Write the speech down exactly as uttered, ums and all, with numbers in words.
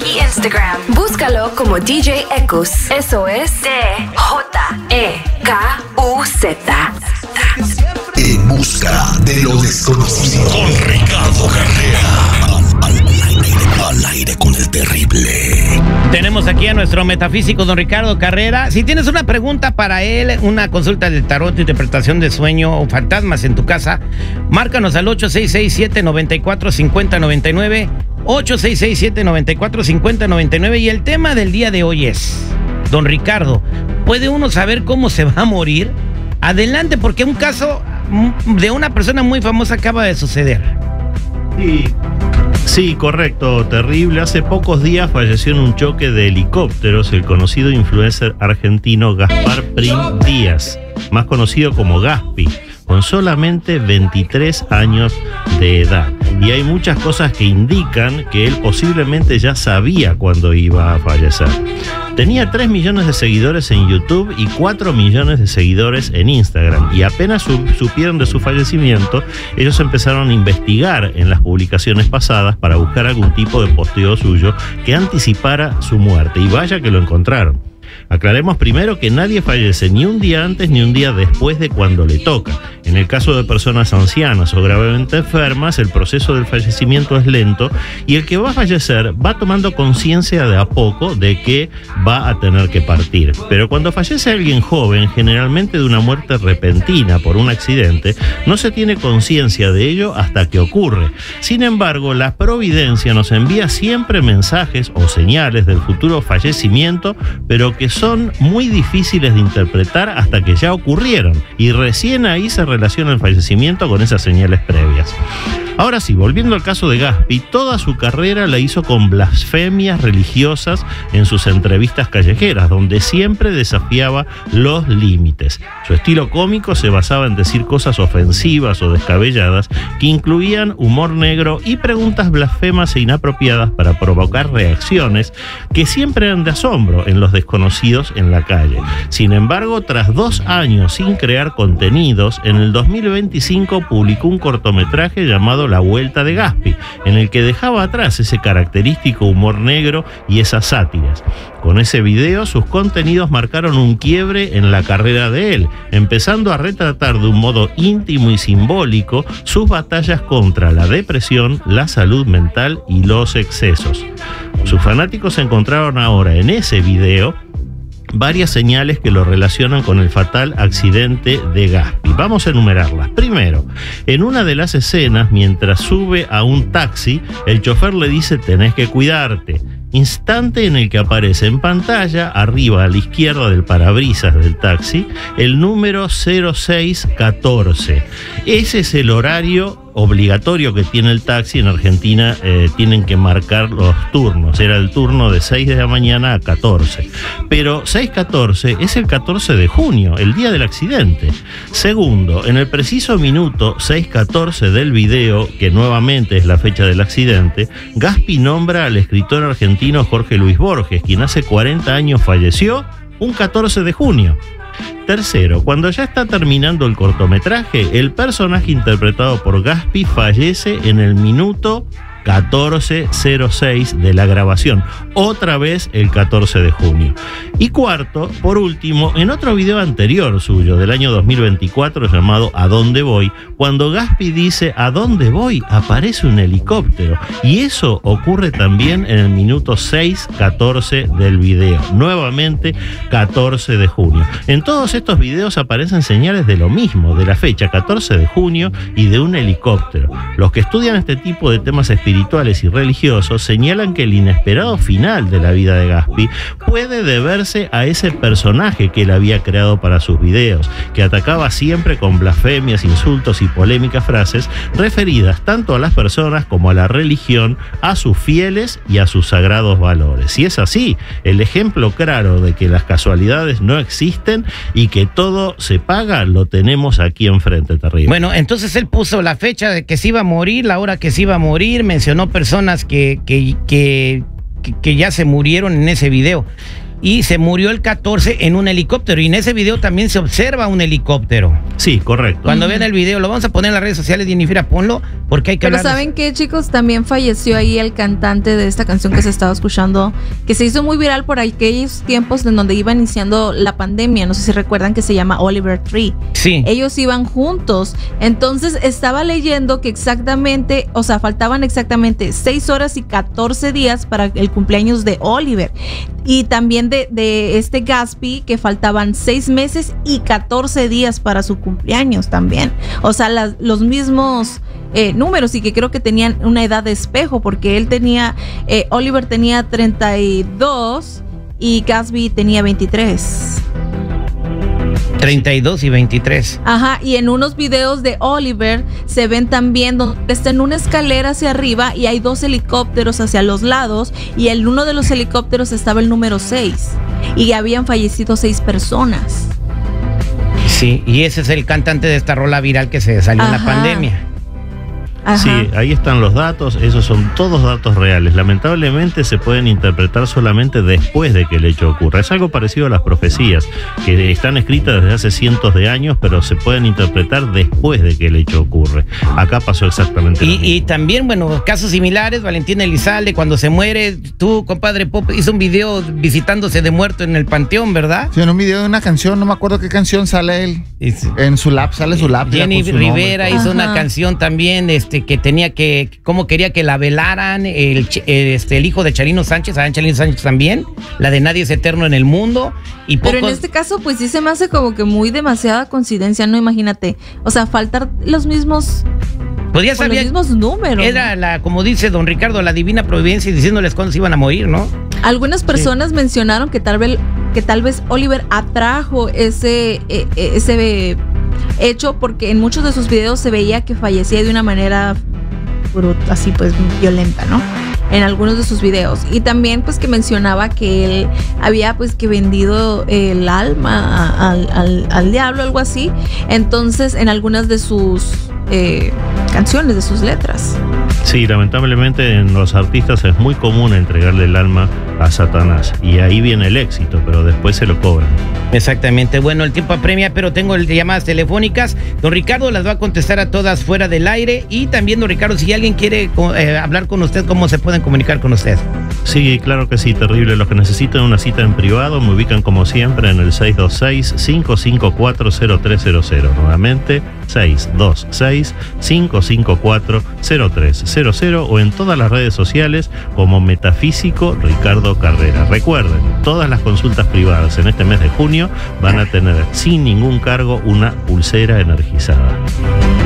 y Instagram. Búscalo como D J Ekus. Eso es D J E K U Z. En busca de lo desconocido. Con Ricardo Carrera. Al, al, al, aire, al aire con el terrible. Tenemos aquí a nuestro metafísico don Ricardo Carrera. Si tienes una pregunta para él, una consulta de tarot, interpretación de sueño o fantasmas en tu casa, márcanos al ocho seis seis, siete nueve cuatro, cinco cero nueve nueve, ocho seis seis, siete nueve cuatro, cinco cero nueve nueve. Y el tema del día de hoy es, don Ricardo, ¿puede uno saber cómo se va a morir? Adelante, porque un caso de una persona muy famosa acaba de suceder. Sí. Sí, correcto, terrible. Hace pocos días falleció en un choque de helicópteros el conocido influencer argentino Gaspar Prim Díaz, más conocido como Gaspi, con solamente veintitrés años de edad. Y hay muchas cosas que indican que él posiblemente ya sabía cuándo iba a fallecer. Tenía tres millones de seguidores en YouTube y cuatro millones de seguidores en Instagram. Y apenas supieron de su fallecimiento, ellos empezaron a investigar en las publicaciones pasadas para buscar algún tipo de posteo suyo que anticipara su muerte. Y vaya que lo encontraron. Aclaremos primero que nadie fallece ni un día antes ni un día después de cuando le toca. En el caso de personas ancianas o gravemente enfermas, el proceso del fallecimiento es lento y el que va a fallecer va tomando conciencia de a poco de que va a tener que partir. Pero cuando fallece alguien joven, generalmente de una muerte repentina por un accidente, no se tiene conciencia de ello hasta que ocurre. Sin embargo, la providencia nos envía siempre mensajes o señales del futuro fallecimiento, pero que son muy difíciles de interpretar hasta que ya ocurrieron, y recién ahí se relaciona el fallecimiento con esas señales previas. Ahora sí, volviendo al caso de Gaspi, toda su carrera la hizo con blasfemias religiosas en sus entrevistas callejeras, donde siempre desafiaba los límites. Su estilo cómico se basaba en decir cosas ofensivas o descabelladas que incluían humor negro y preguntas blasfemas e inapropiadas para provocar reacciones que siempre eran de asombro en los desconocidos en la calle. Sin embargo, tras dos años sin crear contenidos, en el dos mil veinticinco publicó un cortometraje llamado La Vuelta de Gaspi, en el que dejaba atrás ese característico humor negro y esas sátiras. Con ese video, sus contenidos marcaron un quiebre en la carrera de él, empezando a retratar de un modo íntimo y simbólico sus batallas contra la depresión, la salud mental y los excesos. Sus fanáticos encontraron ahora en ese video varias señales que lo relacionan con el fatal accidente de Gaspi. Vamos a enumerarlas. Primero, en una de las escenas, mientras sube a un taxi, el chofer le dice: tenés que cuidarte. Instante en el que aparece en pantalla, arriba a la izquierda del parabrisas del taxi, el número cero seis catorce. Ese es el horario obligatorio que tiene el taxi. En Argentina eh, tienen que marcar los turnos. Era el turno de seis de la mañana a catorce. Pero seis catorce es el catorce de junio, el día del accidente. Segundo, en el preciso minuto seis catorce del video, que nuevamente es la fecha del accidente, Gaspi nombra al escritor argentino Jorge Luis Borges, quien hace cuarenta años falleció un catorce de junio. Tercero, cuando ya está terminando el cortometraje, el personaje interpretado por Gaspi fallece en el minuto catorce cero seis de la grabación, otra vez el catorce de junio. Y cuarto, por último, en otro video anterior suyo del año dos mil veinticuatro llamado ¿A dónde voy?, cuando Gaspi dice ¿a dónde voy?, aparece un helicóptero, y eso ocurre también en el minuto seis catorce del video, nuevamente catorce de junio. En todos estos videos aparecen señales de lo mismo, de la fecha catorce de junio y de un helicóptero. Los que estudian este tipo de temas espirituales y religiosos señalan que el inesperado final de la vida de Gaspi puede deberse a ese personaje que él había creado para sus videos, que atacaba siempre con blasfemias, insultos y polémicas frases referidas tanto a las personas como a la religión, a sus fieles y a sus sagrados valores. Si es así, el ejemplo claro de que las casualidades no existen y que todo se paga lo tenemos aquí enfrente, terrible. Bueno, entonces él puso la fecha de que se iba a morir, la hora que se iba a morir, mencionó personas que, que, que, que ya se murieron en ese video. y se murió el catorce en un helicóptero. Y en ese video también se observa un helicóptero. Sí, correcto. Cuando vean el video, lo vamos a poner en las redes sociales, Jennifer, ponlo, porque hay que Pero hablar. ¿saben qué, chicos? También falleció ahí el cantante de esta canción que se estaba escuchando, que se hizo muy viral por aquellos tiempos en donde iba iniciando la pandemia. No sé si recuerdan, que se llama Oliver Tree. Sí. Ellos iban juntos. Entonces estaba leyendo que exactamente, o sea, faltaban exactamente seis horas y catorce días para el cumpleaños de Oliver. Y también de, de este Gatsby, que faltaban seis meses y catorce días para su cumpleaños también. O sea, las, los mismos eh, números, y que creo que tenían una edad de espejo, porque él tenía, eh, Oliver tenía treinta y dos y Gatsby tenía veintitrés. treinta y dos y veintitrés. Ajá, y en unos videos de Oliver se ven también donde está en una escalera hacia arriba y hay dos helicópteros hacia los lados, y en uno de los helicópteros estaba el número seis y habían fallecido seis personas. Sí, y ese es el cantante de esta rola viral que se salió en la Ajá. pandemia. Ajá. Sí, ahí están los datos, esos son todos datos reales. Lamentablemente se pueden interpretar solamente después de que el hecho ocurra. Es algo parecido a las profecías, que están escritas desde hace cientos de años, pero se pueden interpretar después de que el hecho ocurre. Acá pasó exactamente lo Y, mismo. y también, bueno, casos similares, Valentín Elizalde, cuando se muere, tú, compadre Pop, hizo un video visitándose de muerto en el panteón, ¿verdad? Sí, en un video de una canción, no me acuerdo qué canción sale él. Y sí. En su lap, sale su lap. ya Jenny con su nombre. Rivera hizo Ajá. una canción también, este, que tenía que, cómo quería que la velaran, el, ch- este, el hijo de Chalino Sánchez, ¿saben Chalino Sánchez también? La de Nadie es eterno en el mundo. Y Pero en pocos- este caso, pues sí se me hace como que muy demasiada coincidencia, ¿no? Imagínate. O sea, faltar los mismos, pues ya con los sabía, mismos números. era la, como dice don Ricardo, la divina providencia diciéndoles cuándo se iban a morir, ¿no? Algunas personas mencionaron que tal vez, que tal vez Oliver atrajo ese, eh, eh, ese hecho, porque en muchos de sus videos se veía que fallecía de una manera brut- así pues violenta, ¿no? En algunos de sus videos. Y también pues que mencionaba que él había pues que vendido el alma a- al, al, al diablo, algo así. Entonces en algunas de sus eh, canciones, de sus letras. Sí, lamentablemente en los artistas es muy común entregarle el alma a Satanás. Y ahí viene el éxito, pero después se lo cobran. Exactamente. Bueno, el tiempo apremia, pero tengo llamadas telefónicas. Don Ricardo las va a contestar a todas fuera del aire. Y también, don Ricardo, si alguien quiere eh, hablar con usted, ¿cómo se pueden comunicar con usted? Sí, claro que sí, terrible. Los que necesitan una cita en privado me ubican como siempre en el seis dos seis, cinco cinco cuatro, cero tres cero cero. Nuevamente, seis dos seis, cinco cinco cuatro, cero tres cero cero, o en todas las redes sociales como Metafísico Ricardo Carrera. Recuerden, todas las consultas privadas en este mes de junio van a tener sin ningún cargo una pulsera energizada.